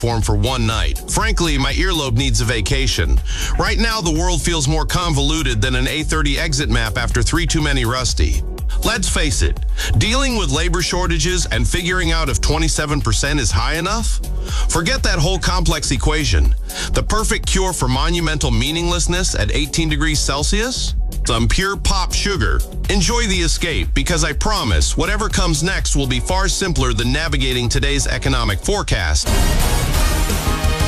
platform for one night. Frankly, my earlobe needs a vacation. Right now, the world feels more convoluted than an A30 exit map after 3 too many Rusty. Let's face it, dealing with labor shortages and figuring out if 27% is high enough? Forget that whole complex equation. The perfect cure for monumental meaninglessness at 18 degrees Celsius? Some pure pop sugar. Enjoy the escape, because I promise whatever comes next will be far simpler than navigating today's economic forecast.